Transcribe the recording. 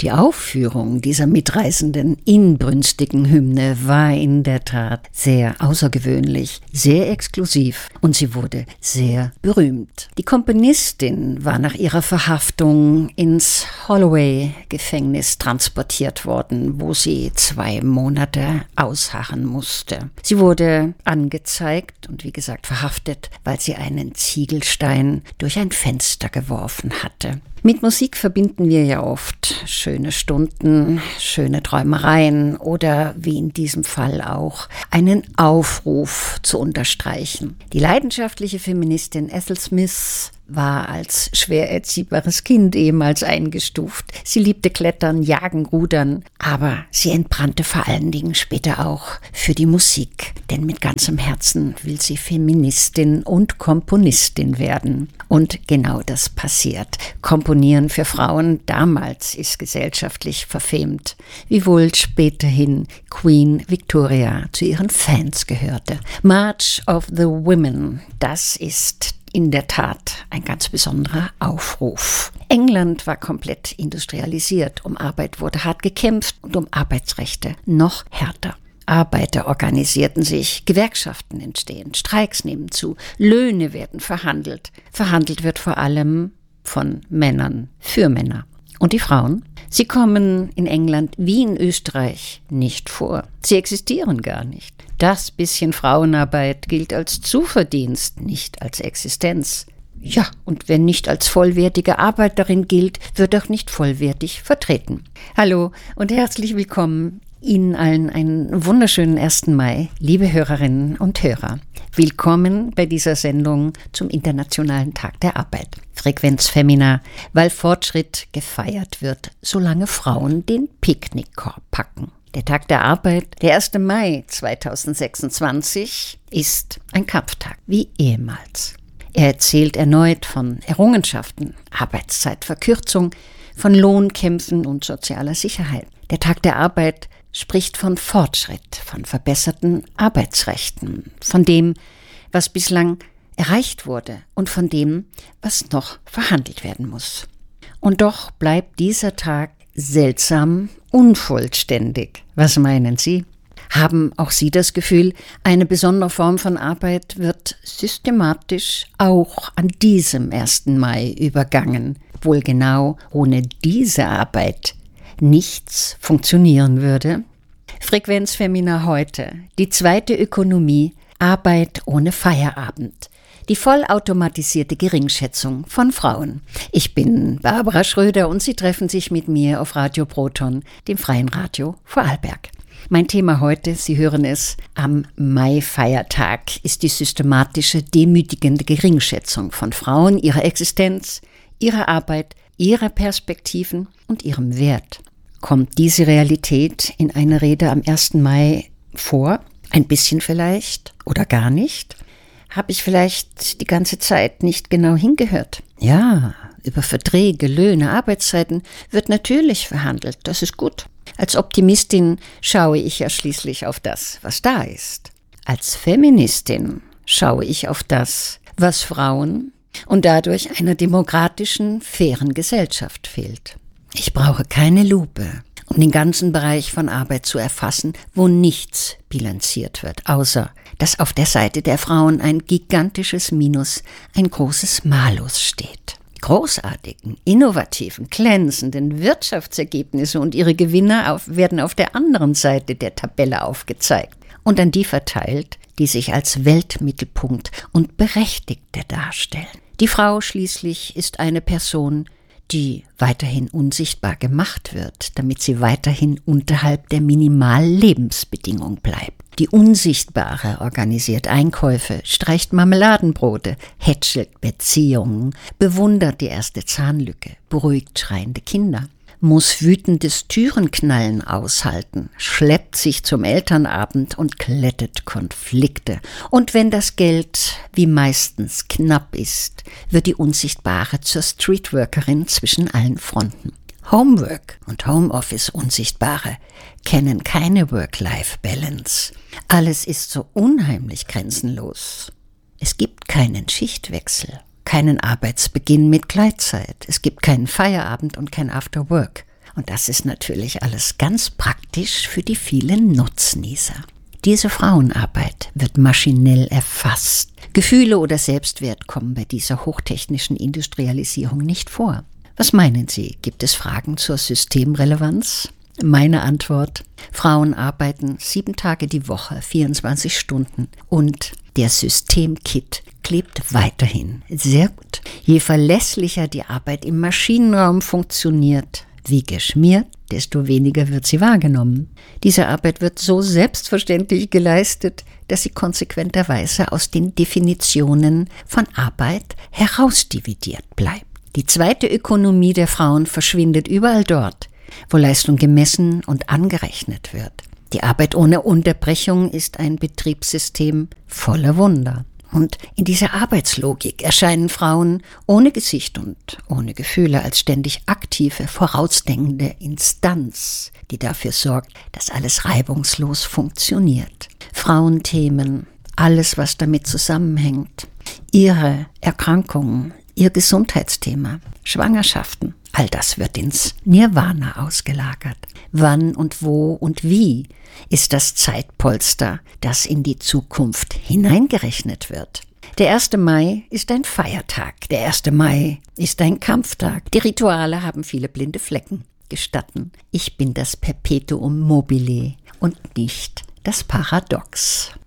Die Aufführung dieser mitreißenden, inbrünstigen Hymne war in der Tat sehr außergewöhnlich, sehr exklusiv und sie wurde sehr berühmt. Die Komponistin war nach ihrer Verhaftung ins Holloway-Gefängnis transportiert worden, wo sie 2 Monate ausharren musste. Sie wurde angezeigt und wie gesagt verhaftet, weil sie einen Ziegelstein durch ein Fenster geworfen hatte. Mit Musik verbinden wir ja oft schöne Stunden, schöne Träumereien oder wie in diesem Fall auch einen Aufruf zu unterstreichen. Die leidenschaftliche Feministin Ethel Smith war als schwer erziehbares Kind ehemals eingestuft. Sie liebte Klettern, Jagen, Rudern, aber sie entbrannte vor allen Dingen später auch für die Musik. Denn mit ganzem Herzen will sie Feministin und Komponistin werden. Und genau das passiert. Komponieren für Frauen damals ist gesellschaftlich verfemt, wiewohl späterhin Queen Victoria zu ihren Fans gehörte. March of the Women, das ist in der Tat ein ganz besonderer Aufruf. England war komplett industrialisiert, um Arbeit wurde hart gekämpft und um Arbeitsrechte noch härter. Arbeiter organisierten sich, Gewerkschaften entstehen, Streiks nehmen zu, Löhne werden verhandelt. Verhandelt wird vor allem von Männern für Männer. Und die Frauen? Sie kommen in England wie in Österreich nicht vor. Sie existieren gar nicht. Das bisschen Frauenarbeit gilt als Zuverdienst, nicht als Existenz. Ja, und wenn nicht als vollwertige Arbeiterin gilt, wird auch nicht vollwertig vertreten. Hallo und herzlich willkommen. Ihnen allen einen wunderschönen 1. Mai, liebe Hörerinnen und Hörer. Willkommen bei dieser Sendung zum Internationalen Tag der Arbeit. Frequenz Femina, weil Fortschritt gefeiert wird, solange Frauen den Picknickkorb packen. Der Tag der Arbeit, der 1. Mai 2026, ist ein Kampftag, wie ehemals. Er erzählt erneut von Errungenschaften, Arbeitszeitverkürzung, von Lohnkämpfen und sozialer Sicherheit. Der Tag der Arbeit spricht von Fortschritt, von verbesserten Arbeitsrechten, von dem, was bislang erreicht wurde und von dem, was noch verhandelt werden muss. Und doch bleibt dieser Tag seltsam unvollständig. Was meinen Sie? Haben auch Sie das Gefühl, eine besondere Form von Arbeit wird systematisch auch an diesem 1. Mai übergangen, wohl genau ohne diese Arbeit nichts funktionieren würde? Frequenz Femina heute, die zweite Ökonomie, Arbeit ohne Feierabend. Die vollautomatisierte Geringschätzung von Frauen. Ich bin Barbara Schröder und Sie treffen sich mit mir auf Radio Proton, dem freien Radio Vorarlberg. Mein Thema heute, Sie hören es, am Mai-Feiertag ist die systematische, demütigende Geringschätzung von Frauen, ihrer Existenz, ihrer Arbeit, ihrer Perspektiven und ihrem Wert. Kommt diese Realität in einer Rede am 1. Mai vor? Ein bisschen vielleicht oder gar nicht? Habe ich vielleicht die ganze Zeit nicht genau hingehört? Ja, über Verträge, Löhne, Arbeitszeiten wird natürlich verhandelt. Das ist gut. Als Optimistin schaue ich ja schließlich auf das, was da ist. Als Feministin schaue ich auf das, was Frauen und dadurch einer demokratischen, fairen Gesellschaft fehlt. Ich brauche keine Lupe, um den ganzen Bereich von Arbeit zu erfassen, wo nichts bilanziert wird, außer dass auf der Seite der Frauen ein gigantisches Minus, ein großes Malus steht. Großartigen, innovativen, glänzenden Wirtschaftsergebnisse und ihre Gewinner werden auf der anderen Seite der Tabelle aufgezeigt und an die verteilt, die sich als Weltmittelpunkt und Berechtigte darstellen. Die Frau schließlich ist eine Person, die weiterhin unsichtbar gemacht wird, damit sie weiterhin unterhalb der Minimallebensbedingung bleibt. Die Unsichtbare organisiert Einkäufe, streicht Marmeladenbrote, hätschelt Beziehungen, bewundert die erste Zahnlücke, beruhigt schreiende Kinder, muss wütendes Türenknallen aushalten, schleppt sich zum Elternabend und glättet Konflikte. Und wenn das Geld wie meistens knapp ist, wird die Unsichtbare zur Streetworkerin zwischen allen Fronten. Homework und Homeoffice Unsichtbare kennen keine Work-Life-Balance. Alles ist so unheimlich grenzenlos. Es gibt keinen Schichtwechsel, keinen Arbeitsbeginn mit Gleitzeit. Es gibt keinen Feierabend und kein Afterwork. Und das ist natürlich alles ganz praktisch für die vielen Nutznießer. Diese Frauenarbeit wird maschinell erfasst. Gefühle oder Selbstwert kommen bei dieser hochtechnischen Industrialisierung nicht vor. Was meinen Sie? Gibt es Fragen zur Systemrelevanz? Meine Antwort: Frauen arbeiten 7 Tage die Woche, 24 Stunden und der Systemkit klebt weiterhin. Sehr gut. Je verlässlicher die Arbeit im Maschinenraum funktioniert, wie geschmiert, desto weniger wird sie wahrgenommen. Diese Arbeit wird so selbstverständlich geleistet, dass sie konsequenterweise aus den Definitionen von Arbeit herausdividiert bleibt. Die zweite Ökonomie der Frauen verschwindet überall dort, wo Leistung gemessen und angerechnet wird. Die Arbeit ohne Unterbrechung ist ein Betriebssystem voller Wunder. Und in dieser Arbeitslogik erscheinen Frauen ohne Gesicht und ohne Gefühle als ständig aktive, vorausdenkende Instanz, die dafür sorgt, dass alles reibungslos funktioniert. Frauenthemen, alles, was damit zusammenhängt, ihre Erkrankungen, ihr Gesundheitsthema, Schwangerschaften, all das wird ins Nirvana ausgelagert. Wann und wo und wie ist das Zeitpolster, das in die Zukunft hineingerechnet wird? Der 1. Mai ist ein Feiertag. Der 1. Mai ist ein Kampftag. Die Rituale haben viele blinde Flecken. Gestatten, ich bin das Perpetuum mobile und nicht das Paradox.